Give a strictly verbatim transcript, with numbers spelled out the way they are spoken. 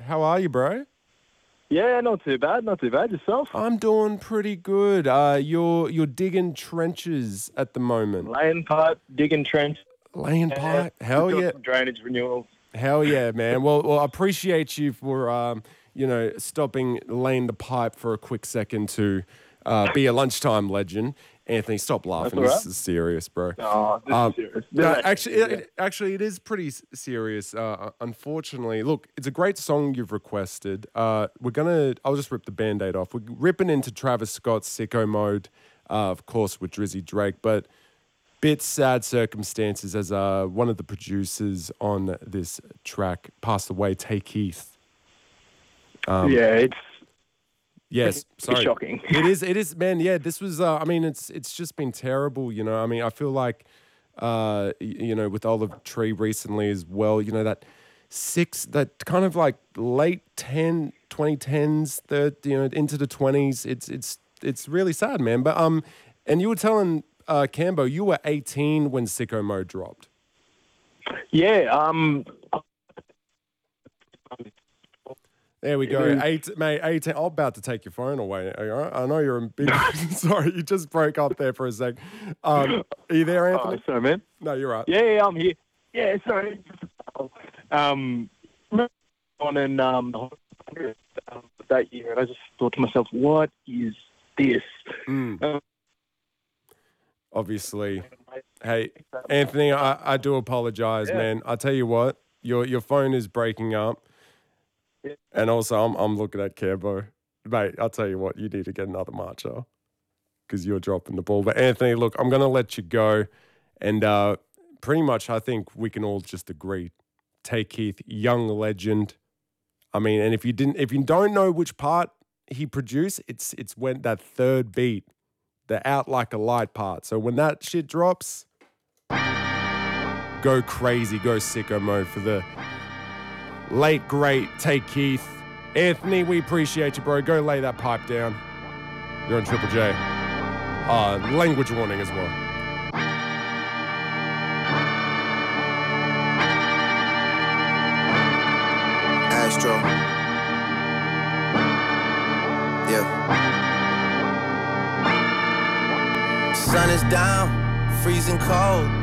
How are you, bro? Yeah, not too bad, not too bad. Yourself? I'm doing pretty good. Uh, you're you're digging trenches at the moment. Laying pipe, digging trench. Laying Yeah, pipe. Hell just doing yeah. some drainage renewals. Hell yeah, man. Well, well, I appreciate you for um, you know, stopping laying the pipe for a quick second to uh, be a lunchtime legend. Anthony, stop laughing. all This right. is serious, bro. Oh, this Um, is serious. No, Yeah. actually, it, it- actually, it is pretty s- serious. Uh, unfortunately, look, it's a great song you've requested. Uh, we're gonna. I'll just rip the band-aid off. We're ripping into Travis Scott's "Sicko Mode," uh, of course, with Drizzy Drake, but bit sad circumstances as uh, one of the producers on this track passed away. Tay Keith. Um, yeah, it's Yes, It's sorry. shocking. It is. It is, man. Yeah, this was. Uh, I mean, it's it's just been terrible. You know. I mean, I feel like, uh, y- you know, with Olive Tree recently as well. You know that six, that kind of like late ten, twenty tens, the you know into the twenties. It's it's it's really sad, man. But um, and you were telling uh Cambo you were eighteen when Sicko Mode dropped. yeah. Um, There we go. It is- Eight, mate, eighteen. I'm about to take your phone away. Are you all right? I know you're in big. Sorry, you just broke up there for a sec. Um, are you there, oh, Anthony? sorry, man. No, you're right. Yeah, yeah, I'm here. Yeah, sorry. Um, on in um the hundredth, um, that year, and I just thought to myself, what is this? Mm. Um, Obviously. Hey, Anthony, I, I do apologize, Yeah. man. I tell you what, your your phone is breaking up. Yeah. And also, I'm I'm looking at Cambo. Mate, I'll tell you what, you need to get another marcher because you're dropping the ball. But Anthony, look, I'm going to let you go. And uh, pretty much, I think we can all just agree. Tay Keith, young legend. I mean, and if you didn't, if you don't know which part he produced, it's it's when that third beat, the out like a light part. So when that shit drops, go crazy, go Sicko Mode for the late great Tay Keith. Anthony, we appreciate you, bro. Go lay that pipe down. You're on Triple J. Uh, language warning as well. Astro. Yeah. Sun is down, freezing cold.